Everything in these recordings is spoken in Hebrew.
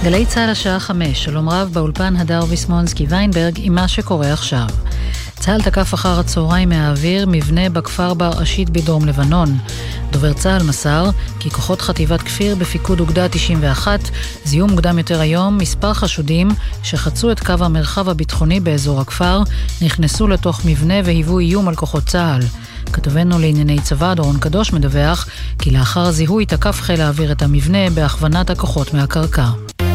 גלי צהל השעה 5, שלום רב באולפן הדר ויסמונסקי ויינברג עם מה שקורה עכשיו. צהל תקף אחר הצהריים מהאוויר מבנה בכפר בר אשית בדרום לבנון. דובר צהל מסר כי כוחות חטיבת כפיר בפיקוד אוגדה 91 זיהו מוקדם יותר היום מספר חשודים שחצו את קו המרחב הביטחוני באזור הכפר, נכנסו לתוך מבנה והיוו איום על כוחות צהל. כתבנו לענייני צבא דורון קדוש מדווח כי לאחר הזיהוי תקף חיל האוויר את המבנה בהכוונת הכוחות מהקרקע.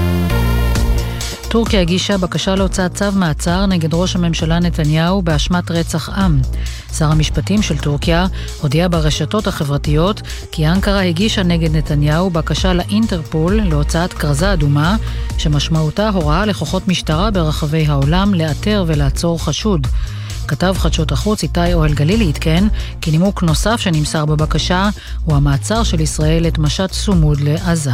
טורקיה הגישה בקשה להוצאת צו מעצר נגד ראש הממשלה נתניהו באשמת רצח עם. שר המשפטים של טורקיה הודיע ברשתות החברתיות כי אנקרה הגישה נגד נתניהו בקשה לאינטרפול להוצאת כרזה אדומה שמשמעותה הוראה לכוחות משטרה ברחבי העולם לאתר ולעצור חשוד. כתב חדשות החוץ איתי אוהל גלילי עדכן כי נימוק נוסף שנמסר בבקשה הוא המעצר של ישראל את משט סומוד לעזה.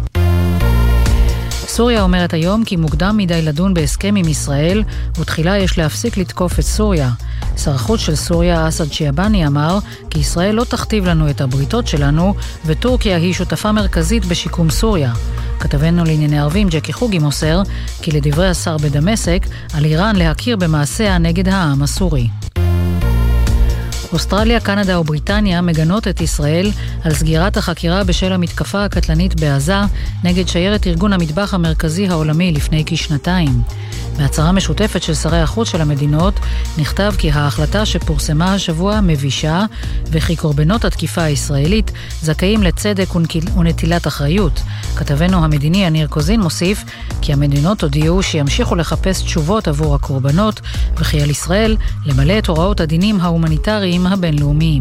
סוריה אומרת היום כי מוקדם מדי לדון בהסכם עם ישראל, ותחילה יש להפסיק לתקוף את סוריה. שר החוץ של סוריה, אסד שיאבני, אמר כי ישראל לא תכתיב לנו את הבריתות שלנו, וטורקיה היא שותפה מרכזית בשיקום סוריה. כתבנו לענייני ערבים ג'קי חוגי מוסר כי לדברי השר בדמשק, על איראן להכיר במעשיה נגד העם הסורי. אוסטרליה, קנדה ובריטניה מגנות את ישראל על סגירת החקירה בשל המתקפה הקטלנית בעזה נגד שיירת ארגון המטבח המרכזי העולמי לפני כשנתיים. בהצהרה משותפת של שרי החוץ של המדינות נכתב כי ההחלטה שפורסמה השבוע מבישה וכי קורבנות התקיפה הישראלית זכאים לצדק ונטילת אחריות. כתבנו המדיני יניר קוזין מוסיף כי המדינות הודיעו שימשיכו לחפש תשובות עבור הקורבנות וכי על ישראל למלא את הוראות הדינים ההומניטריים הבינלאומיים.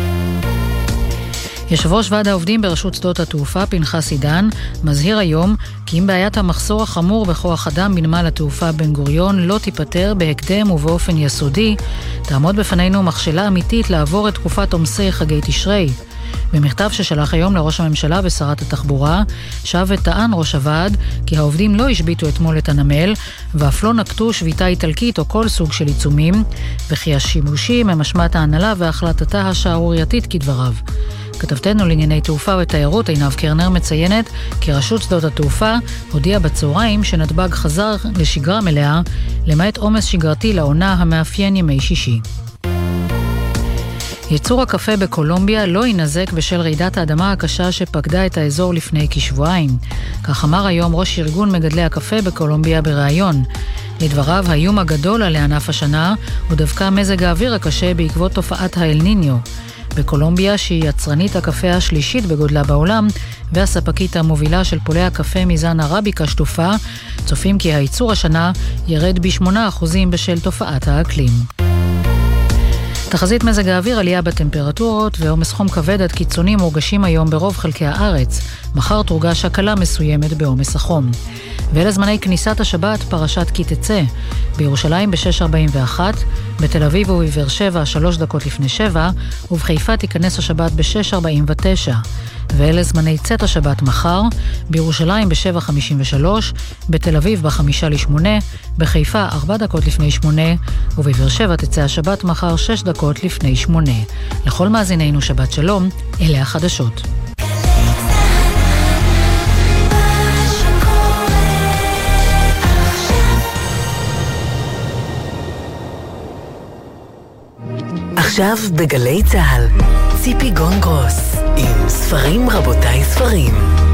יושב ראש ועד העובדים ברשות שדות התעופה פנחס עידן מזהיר היום כי אם בעיית המחסור החמור בכוח אדם בנמל התעופה בן גוריון לא תיפטר בהקדם ובאופן יסודי, תעמוד בפנינו מכשלה אמיתית לעבור את תקופת עומסי חגי תשרי. במכתב ששלח היום לראש הממשלה ושרת התחבורה, שב וטען ראש הוועד כי העובדים לא השביתו אתמול את הנמל, ואף לא נקטו שביתה איטלקית או כל סוג של עיצומים, וכי השימושים הם אשמת ההנהלה והחלטתה השערורייתית כדבריו. כתבתנו לענייני תעופה ותיירות עינב קרנר מציינת כי רשות שדות התעופה הודיעה בצהריים שנתב"ג חזר לשגרה מלאה, למעט עומס שגרתי לעונה המאפיין ימי שישי. ייצור הקפה בקולומביה לא ינזק בשל רעידת האדמה הקשה שפקדה את האזור לפני כשבועיים. כך אמר היום ראש ארגון מגדלי הקפה בקולומביה בראיון. לדבריו, האיום הגדול על ענף השנה הוא דווקא מזג האוויר הקשה בעקבות תופעת האל ניניו. בקולומביה, שהיא יצרנית הקפה השלישית בגודלה בעולם והספקית המובילה של פולי הקפה מזן ערביקה שטופה, צופים כי הייצור השנה ירד ב8% בשל תופעת האקלים. תחזית מזג האוויר, עלייה בטמפרטורות ועומס חום כבד עד קיצוני מורגשים היום ברוב חלקי הארץ. מחר תורגש הקלה מסוימת בעומס החום. ואלה זמני כניסת השבת פרשת כי תצא. בירושלים ב-6:41, בתל אביב ובבאר שבע 3 דקות לפני 7, ובחיפה תיכנס השבת ב-6:49. ואלה זמני צאת השבת מחר, בירושלים ב-7:53, בתל אביב ב-5:08, בחיפה 4 דקות לפני 8, ובבאר שבע תצא השבת מחר 6 דקות לפני 8. לכל מאזינינו שבת שלום, אלה החדשות. עכשיו בגלי צהל, ציפי גונגרוס עם ספרים רבותיי ספרים.